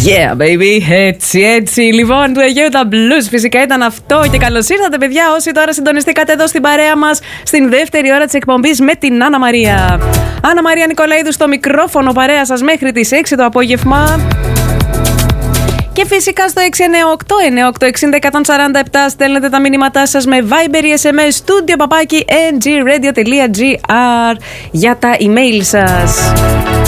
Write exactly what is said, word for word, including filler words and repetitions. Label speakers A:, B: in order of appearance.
A: Yeah, baby. Έτσι, έτσι. Λοιπόν, του Αιγαίου τα blues φυσικά ήταν αυτό. Και καλώς ήρθατε, παιδιά, όσοι τώρα συντονιστήκατε εδώ στην παρέα μας στην δεύτερη ώρα της εκπομπής με την Άννα Μαρία. Άννα Μαρία Νικολαίδου στο μικρόφωνο, παρέα σας μέχρι τις έξι το απόγευμα. Και φυσικά στο έξι εννιά οκτώ εννιά οκτώ έξι μηδέν ένα τέσσερα επτά στέλνετε τα μηνύματά σας με Viber ή ες εμ ες studio παπάκι εν τζι radio τελεία τζι άρ για τα email σας.